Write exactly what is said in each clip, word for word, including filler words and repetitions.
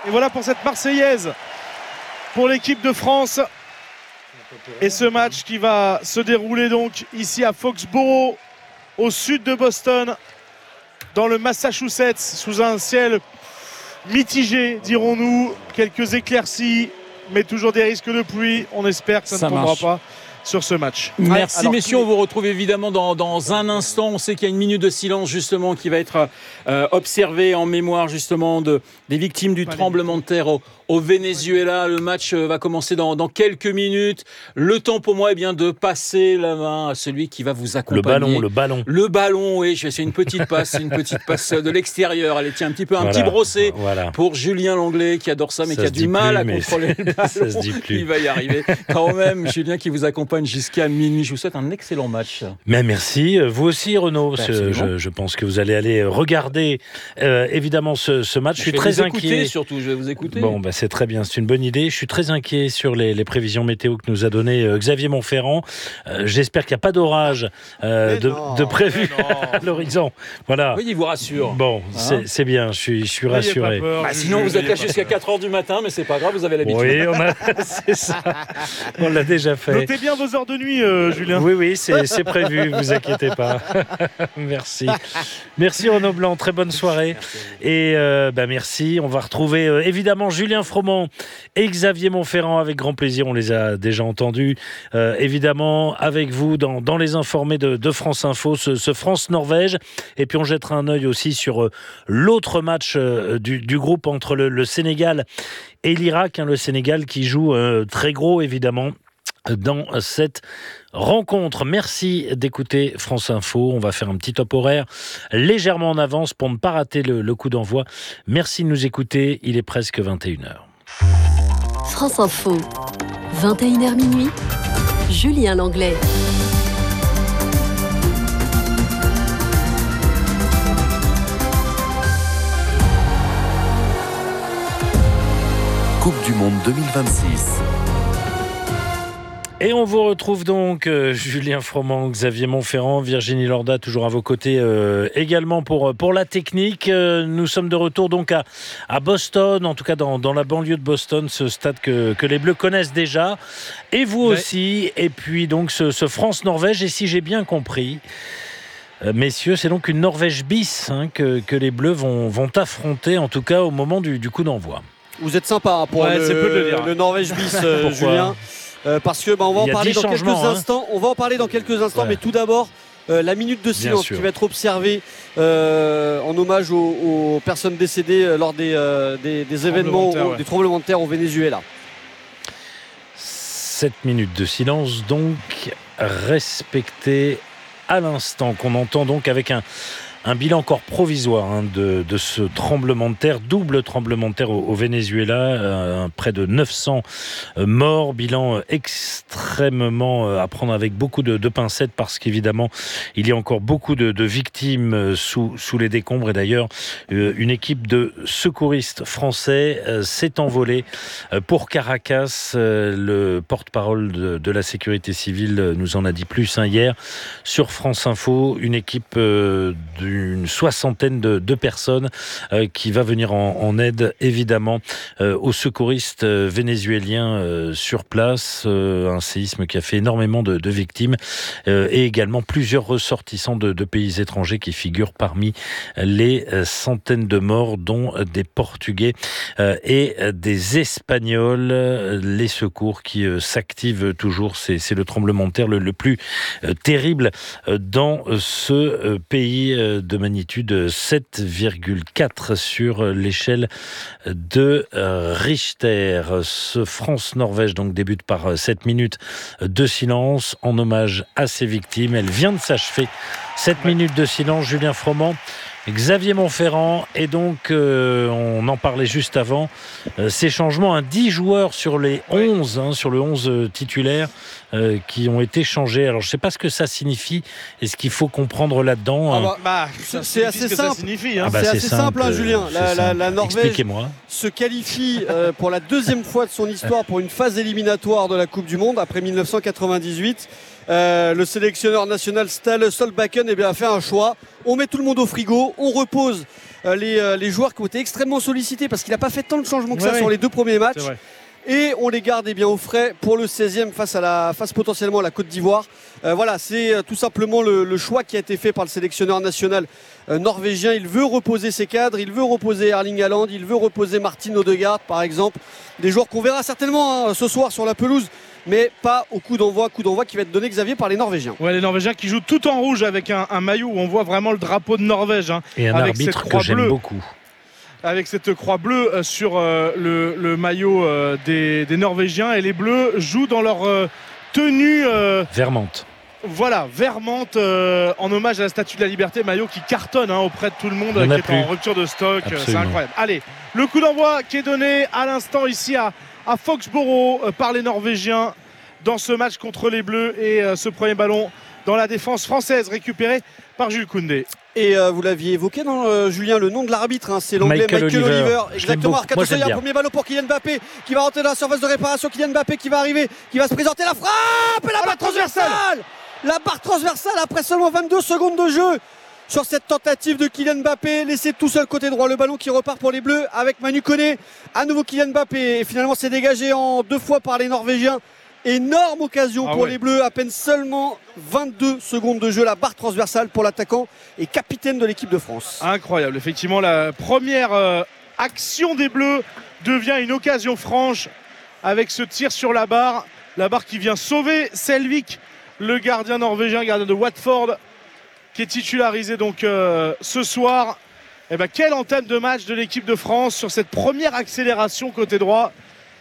Et voilà pour cette Marseillaise pour l'équipe de France. Et ce match qui va se dérouler donc ici à Foxborough, au sud de Boston, dans le Massachusetts, sous un ciel mitigé, dirons-nous, quelques éclaircies, mais toujours des risques de pluie. On espère que ça, ça ne tombera marche. pas sur ce match. Merci Alors, messieurs, on vous retrouve évidemment dans, dans un instant. On sait qu'il y a une minute de silence justement qui va être euh, observée en mémoire justement de, des victimes du tremblement de terre au, au Venezuela. Le match va commencer dans, dans quelques minutes. Le temps pour moi est bien de passer la main à celui qui va vous accompagner. Le ballon, le ballon. Le ballon, oui, c'est une petite passe, une petite passe de l'extérieur. Allez, tiens, un petit peu, un voilà, petit brossé voilà. pour Julien Langlais qui adore ça, mais ça qui a du mal plus, à contrôler le ballon. Ça se dit plus. Il va y arriver. Quand même, Julien qui vous accompagne jusqu'à minuit. Je vous souhaite un excellent match. Mais merci. Vous aussi, Renaud. Ben, je, je pense que vous allez aller regarder euh, évidemment ce, ce match. Je, je suis très vous inquiet. Écouter, surtout, je vais vous écouter. Bon, bah, c'est très bien. C'est une bonne idée. Je suis très inquiet sur les, les prévisions météo que nous a donné euh, Xavier Montferrand. Euh, j'espère qu'il n'y a pas d'orage euh, de, de prévu à l'horizon. Voilà. Oui, il vous rassure. Bon, hein c'est, c'est bien. Je suis, je suis rassuré. Peur, bah, sinon, vous êtes là jusqu'à quatre heures du matin, mais c'est pas grave, vous avez l'habitude. Oui, on a... c'est ça. On l'a déjà fait. Notez bien vos heures de nuit, euh, Julien. Oui, oui, c'est, c'est prévu, vous inquiétez pas. Merci. Merci Renaud Blanc, très bonne soirée. Merci. Et euh, bah, merci. On va retrouver euh, évidemment Julien Froment et Xavier Montferrand avec grand plaisir. On les a déjà entendus. Euh, évidemment, avec vous dans, dans les informés de, de France Info, ce, ce France-Norvège. Et puis on jettera un œil aussi sur euh, l'autre match euh, du, du groupe entre le, le Sénégal et l'Irak. Hein, le Sénégal qui joue euh, très gros, évidemment, dans cette rencontre. Merci d'écouter France Info. On va faire un petit top horaire légèrement en avance pour ne pas rater le, le coup d'envoi. Merci de nous écouter. Il est presque vingt et une heures. France Info, vingt et une heures minuit, Julien Langlais. Coupe du Monde deux mille vingt-six. Et on vous retrouve donc euh, Julien Froment, Xavier Montferrand, Virginie Lorda, toujours à vos côtés euh, également pour, pour la technique. Euh, nous sommes de retour donc à, à Boston, en tout cas dans, dans la banlieue de Boston, ce stade que, que les Bleus connaissent déjà. Et vous ouais. aussi. Et puis donc ce, ce France-Norvège. Et si j'ai bien compris, euh, messieurs, c'est donc une Norvège bis hein, que, que les Bleus vont, vont affronter, en tout cas au moment du, du coup d'envoi. Vous êtes sympa hein, pour ouais, le, c'est peu de le, dire. le Norvège bis, euh, Julien. Euh, parce que bah, on va en parler dans quelques hein. instants. On va en parler dans quelques instants, ouais. mais tout d'abord euh, la minute de silence qui va être observée euh, en hommage aux, aux personnes décédées lors des, euh, des, des événements, de ouais. des tremblements de terre au Venezuela. Sept minutes de silence donc respectées à l'instant, qu'on entend donc avec un Un bilan encore provisoire hein, de, de ce tremblement de terre, double tremblement de terre au, au Venezuela, euh, près de neuf cents euh, morts, bilan extrêmement euh, à prendre avec beaucoup de, de pincettes parce qu'évidemment il y a encore beaucoup de, de victimes euh, sous, sous les décombres et d'ailleurs euh, une équipe de secouristes français euh, s'est envolée euh, pour Caracas. Euh, le porte-parole de, de la sécurité civile nous en a dit plus hein, hier sur France Info, une équipe euh, de une soixantaine de, de personnes euh, qui va venir en, en aide évidemment euh, aux secouristes euh, vénézuéliens euh, sur place, euh, un séisme qui a fait énormément de, de victimes euh, et également plusieurs ressortissants de, de pays étrangers qui figurent parmi les euh, centaines de morts dont des Portugais euh, et des Espagnols. Les secours qui euh, s'activent toujours, c'est, c'est le tremblement de terre le, le plus euh, terrible euh, dans ce euh, pays euh, de magnitude sept virgule quatre sur l'échelle de Richter. Ce France-Norvège donc débute par sept minutes de silence en hommage à ces victimes. Elle vient de s'achever. sept minutes de silence, Julien Froment. Xavier Montferrand et donc euh, on en parlait juste avant euh, ces changements, hein, dix joueurs sur les onze hein, sur le onze euh, titulaire euh, qui ont été changés. Alors je ne sais pas ce que ça signifie et ce qu'il faut comprendre là-dedans. Ah bah, bah, c'est, c'est assez simple. Signifie, hein. Ah bah, c'est, c'est assez simple, simple hein, Julien. La, la, la Norvège se qualifie euh, pour la deuxième fois de son histoire pour une phase éliminatoire de la Coupe du Monde après dix-neuf cent quatre-vingt-dix-huit. Euh, le sélectionneur national Ståle Solbakken eh bien, a fait un choix. On met tout le monde au frigo, on repose euh, les, euh, les joueurs qui ont été extrêmement sollicités parce qu'il n'a pas fait tant de changements que ouais, ça ouais. sur les deux premiers matchs. Et on les garde eh bien, au frais pour le seizième face, à la, face potentiellement à la Côte d'Ivoire. Euh, voilà, c'est euh, tout simplement le, le choix qui a été fait par le sélectionneur national euh, norvégien. Il veut reposer ses cadres, il veut reposer Erling Haaland, il veut reposer Martin Odegaard par exemple. Des joueurs qu'on verra certainement hein, ce soir sur la pelouse, mais pas au coup d'envoi, coup d'envoi qui va être donné, Xavier, par les Norvégiens. Ouais, les Norvégiens qui jouent tout en rouge avec un, un maillot où on voit vraiment le drapeau de Norvège. Hein, Et un avec arbitre cette que j'aime bleue. beaucoup. Avec cette croix bleue euh, sur euh, le, le maillot euh, des, des Norvégiens. Et les Bleus jouent dans leur euh, tenue euh, vermante. Voilà, vermante euh, en hommage à la Statue de la Liberté, maillot qui cartonne hein, auprès de tout le monde, qui est plus. en rupture de stock. Absolument. C'est incroyable. Allez, le coup d'envoi qui est donné à l'instant ici à, à Foxborough euh, par les Norvégiens dans ce match contre les Bleus. Et euh, ce premier ballon dans la défense française récupéré par Jules Koundé. Et euh, vous l'aviez évoqué, non, euh, Julien, le nom de l'arbitre, hein, c'est l'anglais Michael, Michael Oliver. Oliver. Exactement. Arcade il y a un premier ballon pour Kylian Mbappé qui va rentrer dans la surface de réparation. Kylian Mbappé qui va arriver, qui va se présenter. La frappe et la oh, barre transversale. La barre transversale après seulement vingt-deux secondes de jeu sur cette tentative de Kylian Mbappé, laissé tout seul côté droit. Le ballon qui repart pour les Bleus avec Manu Koné. À nouveau Kylian Mbappé. Et finalement, c'est dégagé en deux fois par les Norvégiens. Énorme occasion ah pour ouais. les Bleus, à peine seulement vingt-deux secondes de jeu, la barre transversale pour l'attaquant et capitaine de l'équipe de France. Incroyable, effectivement la première euh, action des Bleus devient une occasion franche avec ce tir sur la barre, la barre qui vient sauver Selvik, le gardien norvégien, gardien de Watford, qui est titularisé donc euh, ce soir. Et ben, quelle entame de match de l'équipe de France sur cette première accélération côté droit.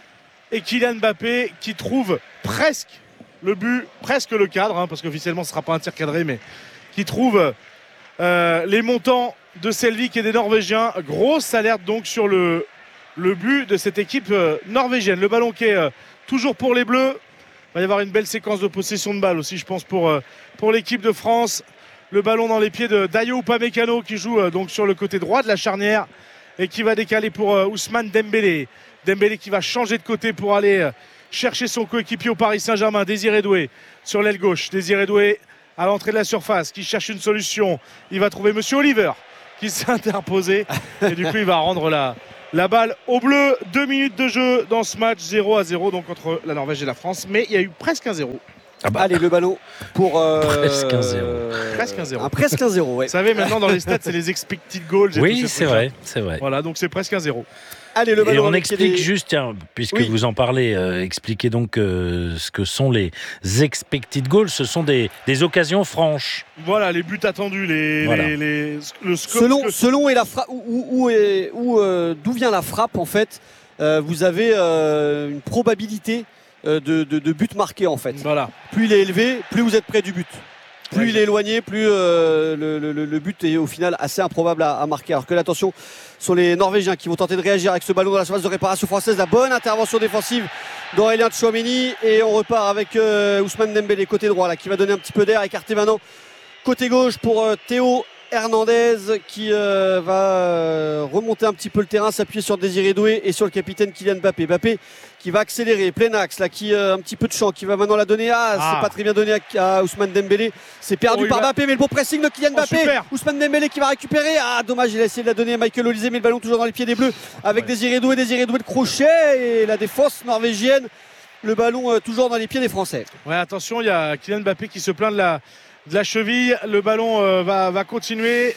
Et Kylian Mbappé qui trouve presque le but, presque le cadre, hein, parce qu'officiellement ce ne sera pas un tir cadré, mais qui trouve euh, les montants de Selvik et des Norvégiens. Grosse alerte donc sur le, le but de cette équipe euh, norvégienne. Le ballon qui est euh, toujours pour les Bleus. Il va y avoir une belle séquence de possession de balle aussi, je pense, pour, euh, pour l'équipe de France. Le ballon dans les pieds de Dayo Upamecano qui joue euh, donc sur le côté droit de la charnière et qui va décaler pour euh, Ousmane Dembélé. Dembélé qui va changer de côté pour aller chercher son coéquipier au Paris Saint-Germain, Désiré Doué sur l'aile gauche. Désiré Doué à l'entrée de la surface qui cherche une solution. Il va trouver Monsieur Oliver qui s'est interposé et du coup il va rendre la, la balle au bleu. Deux minutes de jeu dans ce match, zéro à zéro donc entre la Norvège et la France, mais il y a eu presque un zéro. Ah bah. Allez, le ballon pour euh, presque un zéro. Presque un zéro. Ah, presque un zéro, ouais. Vous savez, maintenant dans les stats, c'est les expected goals. Oui, c'est vrai, c'est vrai. Voilà, donc c'est presque un zéro. Allez, le et on explique des... juste, tiens, puisque oui. vous en parlez, euh, expliquez donc euh, ce que sont les expected goals. Ce sont des, des occasions franches. Voilà, les buts attendus, les, voilà. les, les le scope. Selon, que... selon et la fra... où, où, est, où euh, d'où vient la frappe, en fait, euh, vous avez euh, une probabilité euh, de, de, de but marqué, en fait. Voilà. Plus il est élevé, plus vous êtes près du but. Plus ouais, il est éloigné, plus euh, le, le, le but est au final assez improbable à, à marquer. Alors que l'attention sont les Norvégiens qui vont tenter de réagir avec ce ballon dans la surface de réparation française. La bonne intervention défensive d'Aurélien Tchouaméni. Et on repart avec euh, Ousmane Dembélé côté droit là, qui va donner un petit peu d'air, écarté maintenant côté gauche pour euh, Théo Hernandez qui euh, va euh, remonter un petit peu le terrain, s'appuyer sur Désiré Doué et sur le capitaine Kylian Mbappé. Mbappé qui va accélérer, plein axe là, qui euh, un petit peu de champ, qui va maintenant la donner. Ah, ah. c'est pas très bien donné à, à Ousmane Dembélé. C'est perdu oh, par va... Mbappé, mais le beau pressing de Kylian Mbappé. Oh, Ousmane Dembélé qui va récupérer. Ah, dommage, il a essayé de la donner à Michael Olise, mais le ballon toujours dans les pieds des Bleus avec ouais. Désiré Doué, Désiré Doué de crochet et la défense norvégienne. Le ballon euh, toujours dans les pieds des Français. Ouais, attention, il y a Kylian Mbappé qui se plaint de la. de la cheville, le ballon euh, va, va continuer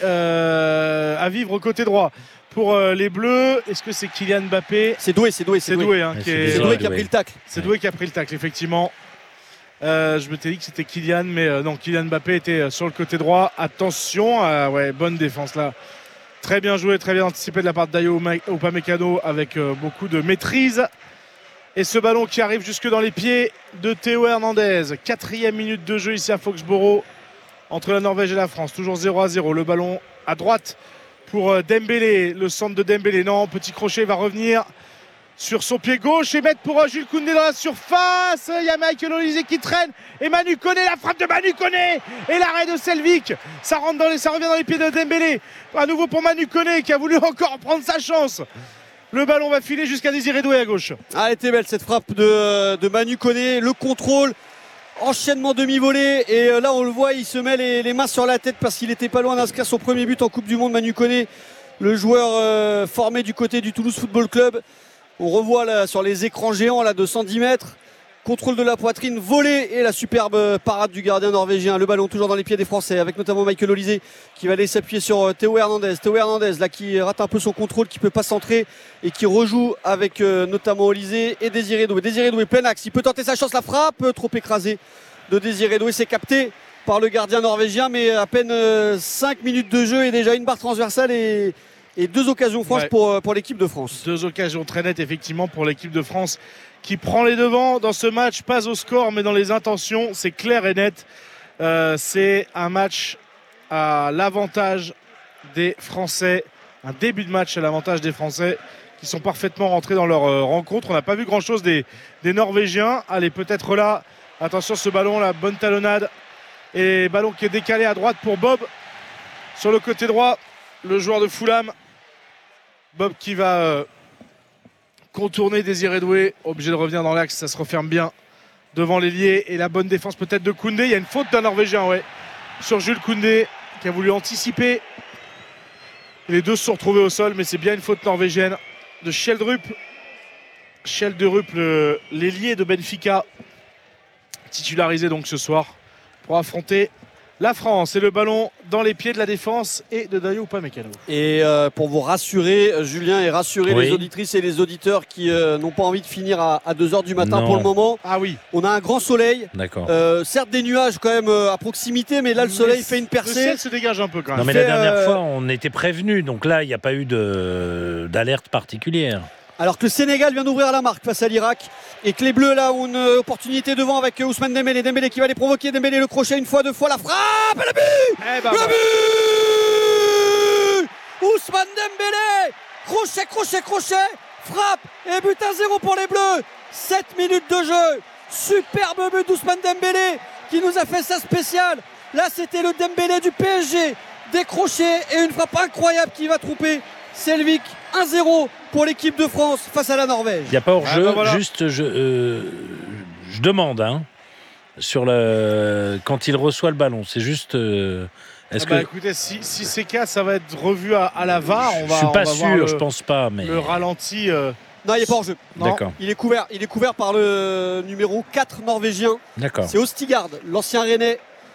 euh, à vivre côté droit pour euh, les Bleus. Est-ce que c'est Kylian Mbappé? C'est Doué, c'est Doué, c'est Doué, hein, ouais, qui, est... est... c'est Doué qui a pris le tacle. C'est Doué qui a pris le tacle, effectivement. Euh, je me t'ai dit que c'était Kylian, mais euh, non, Kylian Mbappé était sur le côté droit. Attention, euh, ouais, bonne défense là. Très bien joué, très bien anticipé de la part de Dayo Upamecano avec euh, beaucoup de maîtrise. Et ce ballon qui arrive jusque dans les pieds de Théo Hernandez. Quatrième minute de jeu ici à Foxborough entre la Norvège et la France. Toujours zéro à zéro. Le ballon à droite pour Dembélé. Le centre de Dembélé. Non, petit crochet va revenir sur son pied gauche et mettre pour Jules Koundé dans la surface. Il y a Michael Olise qui traîne. Et Manu Koné, la frappe de Manu Koné. Et l'arrêt de Selvik. Ça, rentre dans les, ça revient dans les pieds de Dembélé. À nouveau pour Manu Koné qui a voulu encore prendre sa chance. Le ballon va filer jusqu'à Désiré Doué à gauche. Ah, elle était belle cette frappe de, de Manu Koné. Le contrôle, enchaînement demi-volée. Et là, on le voit, il se met les, les mains sur la tête parce qu'il n'était pas loin d'inscrire son premier but en Coupe du Monde. Manu Koné, le joueur euh, formé du côté du Toulouse Football Club. On revoit là, sur les écrans géants là, de cent dix mètres. Contrôle de la poitrine, volée et la superbe parade du gardien norvégien. Le ballon toujours dans les pieds des Français avec notamment Michael Olysée qui va aller s'appuyer sur Théo Hernandez. Théo Hernandez là qui rate un peu son contrôle, qui peut pas centrer et qui rejoue avec euh, notamment Olysée et Désiré Doué. Désiré Doué plein axe, il peut tenter sa chance, la frappe trop écrasée de Désiré Doué, c'est capté par le gardien norvégien, mais à peine euh, cinq minutes de jeu et déjà une barre transversale et, et deux occasions franches ouais. pour, pour l'équipe de France. Deux occasions très nettes effectivement pour l'équipe de France qui prend les devants dans ce match, pas au score mais dans les intentions, c'est clair et net. Euh, c'est un match à l'avantage des Français, un début de match à l'avantage des Français qui sont parfaitement rentrés dans leur euh, rencontre. On n'a pas vu grand chose des, des Norvégiens. Allez, peut-être là, attention ce ballon, la bonne talonnade et ballon qui est décalé à droite pour Bob sur le côté droit, le joueur de Fulham. Bob qui va euh, contourner Désiré Doué, obligé de revenir dans l'axe, ça se referme bien devant l'ailier et la bonne défense peut-être de Koundé. Il y a une faute d'un Norvégien ouais, sur Jules Koundé qui a voulu anticiper. Les deux se sont retrouvés au sol, mais c'est bien une faute norvégienne de Schjelderup. Schjelderup, le, l'ailier de Benfica, titularisé donc ce soir pour affronter la France. Et le ballon dans les pieds de la défense et de Dayot Upamecano. Et euh, pour vous rassurer, Julien, et rassurer oui. les auditrices et les auditeurs qui euh, n'ont pas envie de finir à, à deux heures du matin non. pour le moment. Ah oui. On a un grand soleil. D'accord. Euh, certes des nuages quand même euh, à proximité, mais là le soleil mais fait une percée. Le ciel se dégage un peu quand même. Non mais fait, la dernière euh... fois on était prévenus, donc là il n'y a pas eu de, d'alerte particulière. Alors que le Sénégal vient d'ouvrir la marque face à l'Irak et que les Bleus là ont une opportunité devant avec Ousmane Dembélé. Dembélé qui va les provoquer. Dembélé le crochet une fois, deux fois, la frappe et le but eh ben Le bah. but Ousmane Dembélé crochet, crochet, crochet, frappe et but à zéro pour les Bleus. sept minutes de jeu. Superbe but d'Ousmane Dembélé qui nous a fait ça spécial. Là c'était le Dembélé du P S G. Décroché et une frappe incroyable qui va tromper Selvik. un zéro pour l'équipe de France face à la Norvège. Il n'y a pas hors-jeu, ah ben voilà. juste je, euh, je demande hein, sur le, quand il reçoit le ballon, c'est juste... Euh, est-ce ah bah que... écoutez, si, si c'est cas, ça va être revu à, à la V A R. On va, je suis pas on va sûr, voir le, je pense pas. Mais... Le ralenti... Euh... Non, il n'est pas hors-jeu. D'accord. Il est couvert, il est couvert par le numéro quatre norvégien. D'accord. C'est Ostigard, l'ancien Rennais,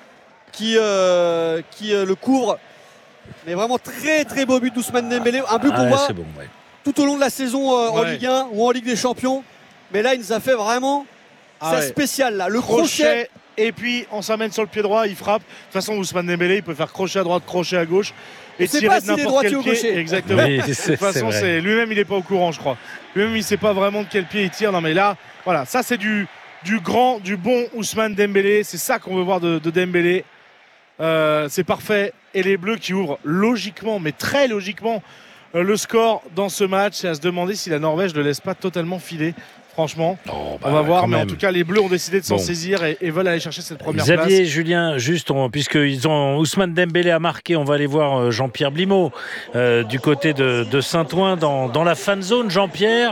qui, euh, qui euh, le couvre. Mais vraiment très très beau but d'Ousmane Dembélé. Un but ah, qu'on voit bon, ouais. tout au long de la saison euh, ouais. en Ligue un ou en Ligue des Champions. Mais là, il nous a fait vraiment ah ça ouais. spécial. Là. Le crochet, crochet. Et puis, on s'amène sur le pied droit, il frappe. De toute façon, Ousmane Dembélé, il peut faire crochet à droite, crochet à gauche. Et tirer pas de n'importe quel pied. Gaucher. Exactement. Oui, de toute façon, c'est c'est, lui-même, il n'est pas au courant, je crois. Lui-même, il ne sait pas vraiment de quel pied il tire. Non, mais là, voilà, ça, c'est du, du grand, du bon Ousmane Dembélé. C'est ça qu'on veut voir de, de Dembélé. Euh, c'est parfait. Et les Bleus qui ouvrent logiquement, mais très logiquement, euh, le score dans ce match. C'est à se demander si la Norvège ne laisse pas totalement filer. Franchement, oh, bah, on va voir. Mais même. en tout cas, les Bleus ont décidé de s'en bon. saisir et, et veulent aller chercher cette première Xavier, place. Xavier, Julien, juste, on, puisqu'ils ont Ousmane Dembélé a marqué, on va aller voir Jean-Pierre Blimaud euh, du côté de, de Saint-Ouen dans, dans la fan zone. Jean-Pierre,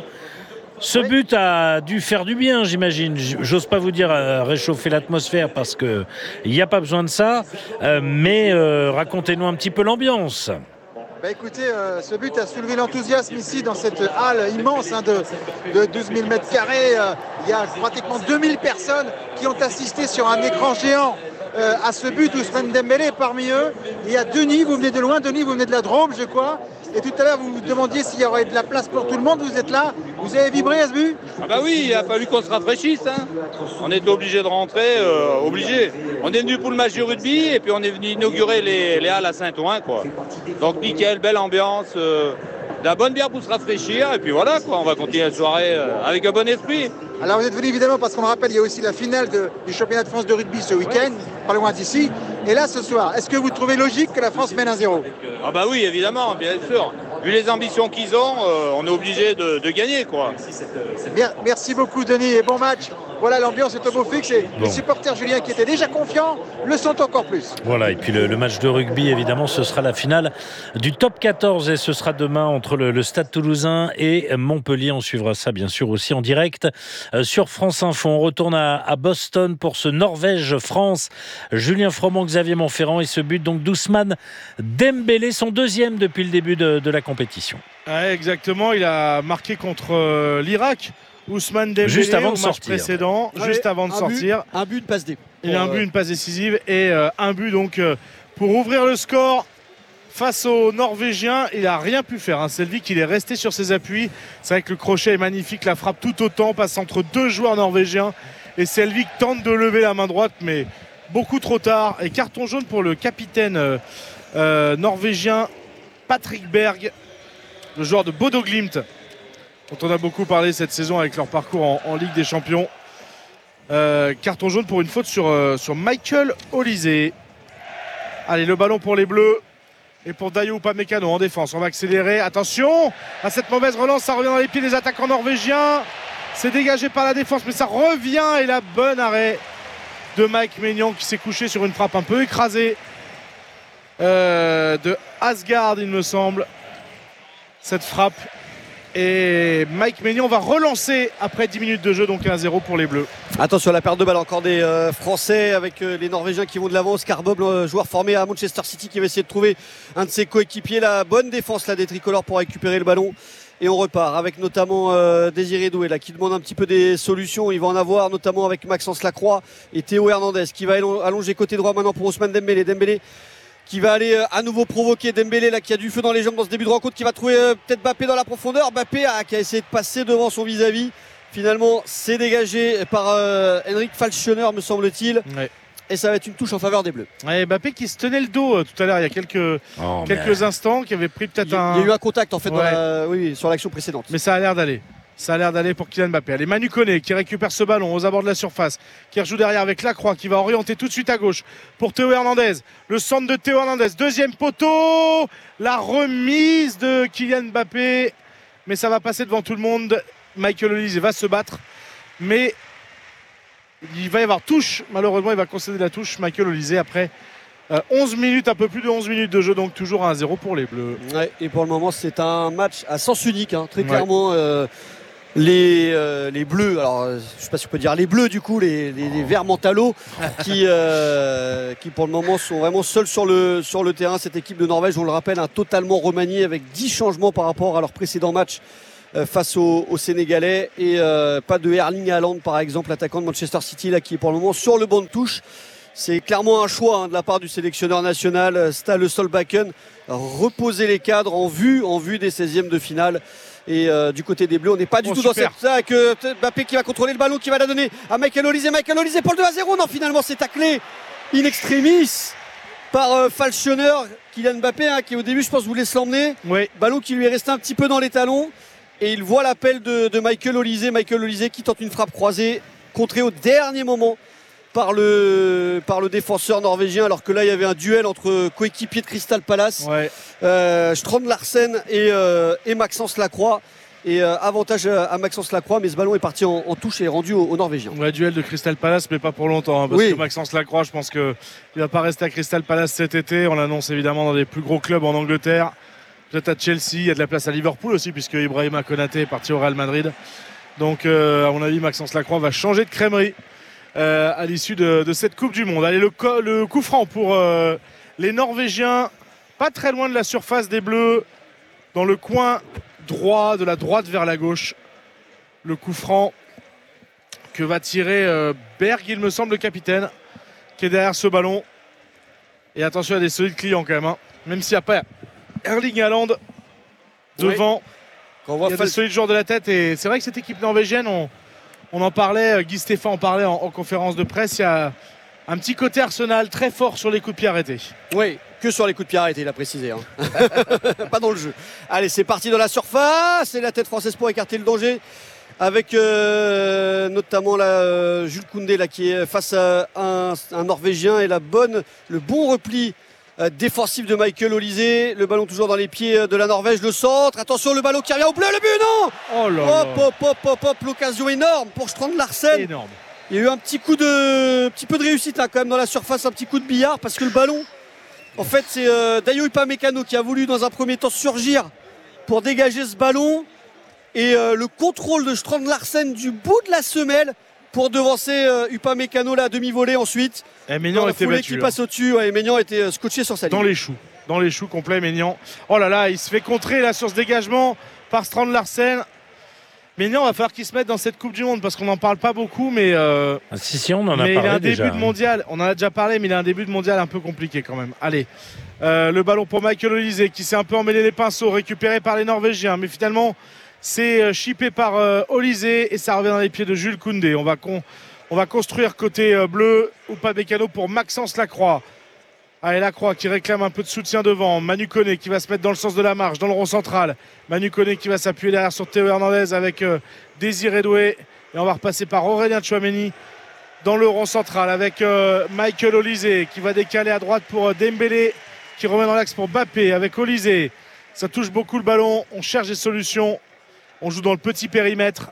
ce oui. but a dû faire du bien, j'imagine. J'ose pas vous dire euh, réchauffer l'atmosphère parce qu'il n'y a pas besoin de ça. Euh, mais euh, racontez-nous un petit peu l'ambiance. Bah écoutez, euh, ce but a soulevé l'enthousiasme ici dans cette halle immense hein, de, de douze mille mètres carrés. Euh, il y a pratiquement deux mille personnes qui ont assisté sur un écran géant euh, à ce but. Ousmane Dembélé parmi eux. Il y a Denis, vous venez de loin. Denis, vous venez de la Drôme, je crois. Et tout à l'heure, vous vous demandiez s'il y aurait de la place pour tout le monde. Vous êtes là. Vous avez vibré à ce but ? Ah bah oui, il a fallu qu'on se rafraîchisse. Hein. On était obligé de rentrer, euh, obligé. On est venu pour le match de rugby et puis on est venu inaugurer les, les halles à Saint-Ouen, quoi. Donc nickel, belle ambiance, euh, de la bonne bière pour se rafraîchir et puis voilà, quoi. On va continuer la soirée euh, avec un bon esprit. Alors vous êtes venu évidemment parce qu'on le rappelle, il y a aussi la finale de, du championnat de France de rugby ce week-end, pas loin d'ici. Et là ce soir, est-ce que vous trouvez logique que la France mène un zéro ? Ah bah oui, évidemment, bien sûr. Vu les ambitions qu'ils ont, euh, on est obligé de, de gagner, quoi. Merci beaucoup Denis et bon match voilà, l'ambiance est au beau fixe et bon. Les supporters Julien qui étaient déjà confiants le sont encore plus. Voilà, et puis le, le match de rugby, évidemment, ce sera la finale du top quatorze et ce sera demain entre le, le Stade Toulousain et Montpellier. On suivra ça bien sûr aussi en direct euh, sur France Info. On retourne à, à Boston pour ce Norvège-France. Julien Froment, Xavier Montferrand et ce but donc d'Ousmane Dembélé, son deuxième depuis le début de, de la compétition. Ouais, exactement, il a marqué contre euh, l'Irak. Ousmane Dembélé juste avant de au match sortir. précédent, ouais, juste avant de un sortir. But, un but, une passe D. Il a un but, une passe décisive et euh, un but donc euh, pour ouvrir le score face aux Norvégiens. Il n'a rien pu faire. Hein. Selvik, il est resté sur ses appuis. C'est vrai que le crochet est magnifique, la frappe tout autant, passe entre deux joueurs norvégiens et Selvik tente de lever la main droite, mais beaucoup trop tard. Et carton jaune pour le capitaine euh, euh, norvégien Patrick Berg, le joueur de Bodo Glimt, dont on a beaucoup parlé cette saison avec leur parcours en, en Ligue des Champions. Euh, carton jaune pour une faute sur, euh, sur Michael Olise. Allez, le ballon pour les Bleus et pour Dayo Upamecano en défense. On va accélérer. Attention à cette mauvaise relance, ça revient dans les pieds des attaquants norvégiens. C'est dégagé par la défense, mais ça revient. Et la bonne arrêt de Mike Maignan qui s'est couché sur une frappe un peu écrasée euh, de Asgard, il me semble. Cette frappe. Et Mike Maignan va relancer après dix minutes de jeu, donc un zéro pour les Bleus. Attention à la perte de balle encore des euh, Français avec euh, les Norvégiens qui vont de l'avant. Scarbob, le joueur formé à Manchester City, qui va essayer de trouver un de ses coéquipiers. La bonne défense là, des tricolores pour récupérer le ballon. Et on repart avec notamment euh, Désiré Doué là, qui demande un petit peu des solutions. Il va en avoir notamment avec Maxence Lacroix et Théo Hernandez qui va allonger côté droit maintenant pour Ousmane Dembélé. Dembélé qui va aller euh, à nouveau provoquer Dembélé là, qui a du feu dans les jambes dans ce début de rencontre, qui va trouver euh, peut-être Mbappé dans la profondeur. Mbappé a, qui a essayé de passer devant son vis-à-vis. Finalement, c'est dégagé par euh, Henrik Falconer, me semble-t-il. Ouais. Et ça va être une touche en faveur des Bleus. Ouais, Mbappé qui se tenait le dos euh, tout à l'heure, il y a quelques, oh, quelques instants, qui avait pris peut-être il, un... Il y a eu un contact en fait ouais. dans la, oui, sur l'action précédente. Mais ça a l'air d'aller. Ça a l'air d'aller pour Kylian Mbappé. Allez, Manu Koné qui récupère ce ballon aux abords de la surface, qui rejoue derrière avec Lacroix, qui va orienter tout de suite à gauche pour Théo Hernandez. Le centre de Théo Hernandez, deuxième poteau, la remise de Kylian Mbappé, mais ça va passer devant tout le monde. Michael Olise va se battre, mais il va y avoir touche. Malheureusement, il va concéder la touche, Michael Olise, après euh, onze minutes, un peu plus de onze minutes de jeu, donc toujours à un zéro pour les Bleus. Ouais, et pour le moment, c'est un match à sens unique, hein, très clairement. Ouais. Euh, Les, euh, les bleus, alors je ne sais pas si on peut dire les bleus du coup, les, les, les verts mentalo qui, euh, qui pour le moment sont vraiment seuls sur le, sur le terrain. Cette équipe de Norvège, on le rappelle, hein, totalement remaniée avec dix changements par rapport à leur précédent match euh, face aux, aux Sénégalais. Et euh, pas de Erling Haaland par exemple, l'attaquant de Manchester City là, qui est pour le moment sur le banc de touche. C'est clairement un choix hein, de la part du sélectionneur national Ståle Solbakken, reposer les cadres en vue, en vue des seizièmes de finale. Et euh, du côté des Bleus, on n'est pas du oh, tout super. Dans cette attaque. Euh, Mbappé qui va contrôler le ballon, qui va la donner à Michael Olise. Michael Olise pour le deux à zéro. Non, finalement, c'est taclé in extremis par euh, Falconer. Kylian Mbappé, hein, qui au début, je pense, voulait se l'emmener. Oui. Ballon qui lui est resté un petit peu dans les talons. Et il voit l'appel de, de Michael Olise. Michael Olise qui tente une frappe croisée, contrée au dernier moment par le, par le défenseur norvégien, alors que là il y avait un duel entre coéquipiers de Crystal Palace, ouais. euh, Strand Larsen et, euh, et Maxence Lacroix, et euh, avantage à Maxence Lacroix, mais ce ballon est parti en, en touche et est rendu aux au Norvégiens. Ouais, duel de Crystal Palace, mais pas pour longtemps, hein, parce oui. que Maxence Lacroix, je pense qu'il ne va pas rester à Crystal Palace cet été. On l'annonce évidemment dans des plus gros clubs en Angleterre, peut-être à Chelsea, il y a de la place à Liverpool aussi, puisque Ibrahima Konaté est parti au Real Madrid. Donc euh, à mon avis, Maxence Lacroix va changer de crèmerie Euh, à l'issue de, de cette Coupe du Monde. Allez, le, co- le coup franc pour euh, les Norvégiens, pas très loin de la surface des Bleus, dans le coin droit, de la droite vers la gauche. Le coup franc que va tirer euh, Berg, il me semble, le capitaine, qui est derrière ce ballon. Et attention, il y a des solides clients quand même, hein. Même s'il n'y a pas Erling Haaland devant, oui. Il y a des solides joueurs de la tête. Et c'est vrai que cette équipe norvégienne, on On en parlait, Guy Stéphane en parlait en, en conférence de presse, il y a un petit côté Arsenal très fort sur les coups de pied arrêtés. Oui, que sur les coups de pied arrêtés, il a précisé. Hein. Pas dans le jeu. Allez, c'est parti dans la surface. Et la tête française pour écarter le danger. Avec euh, notamment là, euh, Jules Koundé là, qui est face à un, un Norvégien. Et la bonne, le bon repli euh, défensif de Michael Olise. Le ballon toujours dans les pieds de la Norvège. Le centre. Attention, le ballon qui revient au bleu. Le but, non. Oh là hop, hop, hop, hop, hop. L'occasion énorme pour Strand Larsen. Énorme. Il y a eu un petit coup de, un petit peu de réussite là quand même dans la surface, un petit coup de billard parce que le ballon, en fait, c'est euh, Dayo Upamecano qui a voulu dans un premier temps surgir pour dégager ce ballon et euh, le contrôle de Strand Larsen du bout de la semelle pour devancer euh, Upamecano là à demi-volée ensuite. Et Maignan était battu. Qui passe au-dessus, ouais, et Maignan était euh, scotché sur sa ligne. Dans les choux, dans les choux complets Maignan. Oh là là, il se fait contrer là sur ce dégagement par Strand Larsen. Maignan, va falloir qu'il se mette dans cette Coupe du Monde parce qu'on n'en parle pas beaucoup, mais euh, ah, si si on en a mais parlé il a un déjà, début de hein. mondial. On en a déjà parlé, mais il a un début de mondial un peu compliqué quand même. Allez, euh, le ballon pour Michael Olise qui s'est un peu emmêlé les pinceaux, récupéré par les Norvégiens, mais finalement c'est chippé par euh, Olise et ça revient dans les pieds de Jules Koundé. On va con, on va construire côté euh, bleu Upamecano pour Maxence Lacroix. Allez, Lacroix qui réclame un peu de soutien devant. Manu Koné qui va se mettre dans le sens de la marche, dans le rond central. Manu Koné qui va s'appuyer derrière sur Théo Hernandez avec euh, Désiré Doué. Et on va repasser par Aurélien Tchouaméni dans le rond central avec euh, Michael Olise qui va décaler à droite pour euh, Dembélé qui remet dans l'axe pour Mbappé avec Olise. Ça touche beaucoup le ballon. On cherche des solutions. On joue dans le petit périmètre.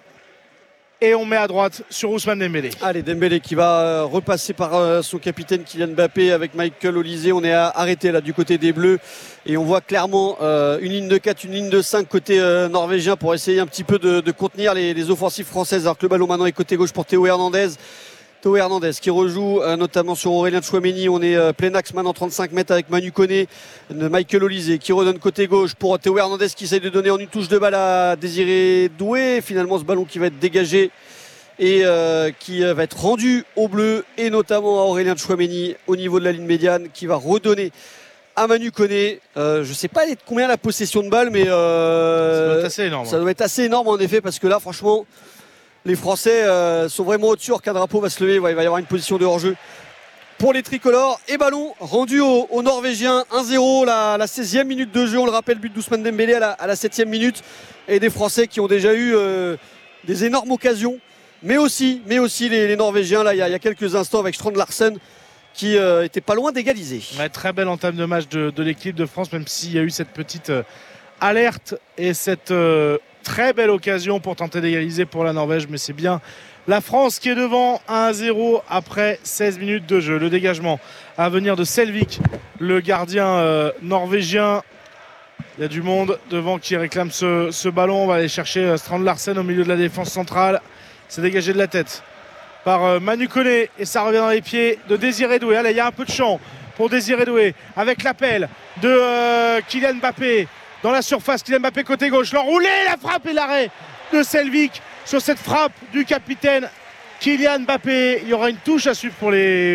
Et on met à droite sur Ousmane Dembélé. Allez, Dembélé qui va euh, repasser par euh, son capitaine Kylian Mbappé avec Michael Olise. On est à, arrêté là du côté des Bleus et on voit clairement euh, une ligne de quatre, une ligne de cinq côté euh, norvégien pour essayer un petit peu de, de contenir les, les offensives françaises. Alors que le ballon maintenant est côté gauche pour Théo Hernandez. Théo Hernandez qui rejoue euh, notamment sur Aurélien Tchouaméni. On est euh, plein axe maintenant trente-cinq mètres avec Manu Koné, de Michael Olise qui redonne côté gauche pour Théo Hernandez qui essaye de donner en une touche de balle à Désiré Doué. Finalement ce ballon qui va être dégagé et euh, qui euh, va être rendu au bleu et notamment à Aurélien Tchouaméni au niveau de la ligne médiane qui va redonner à Manu Koné. Euh, je ne sais pas combien la possession de balle, mais euh, ça doit être assez énorme. Ça doit être assez énorme en effet parce que là franchement les Français euh, sont vraiment au-dessus. Alors qu'un drapeau va se lever, ouais, il va y avoir une position de hors-jeu pour les tricolores. Et ballon rendu aux au Norvégiens, un zéro, la, la seizième minute de jeu. On le rappelle, but d'Ousmane Dembélé à la, à la septième minute. Et des Français qui ont déjà eu euh, des énormes occasions. Mais aussi, mais aussi les, les Norvégiens, là, il y, a, il y a quelques instants avec Strand Larsen qui euh, était pas loin d'égaliser. Ouais, très belle entame de match de, de l'équipe de France, même s'il y a eu cette petite euh, alerte et cette euh, très belle occasion pour tenter d'égaliser pour la Norvège. Mais c'est bien la France qui est devant un à zéro après seize minutes de jeu. Le dégagement à venir de Selvik, le gardien euh, norvégien. Il y a du monde devant qui réclame ce, ce ballon. On va aller chercher euh, Strand Larsen au milieu de la défense centrale. C'est dégagé de la tête par euh, Manu Koné et ça revient dans les pieds de Désiré Doué. Allez, il y a un peu de champ pour Désiré Doué avec l'appel de euh, Kylian Mbappé dans la surface. Kylian Mbappé côté gauche, l'enroulé, la frappe et l'arrêt de Selvik sur cette frappe du capitaine Kylian Mbappé. Il y aura une touche à suivre pour les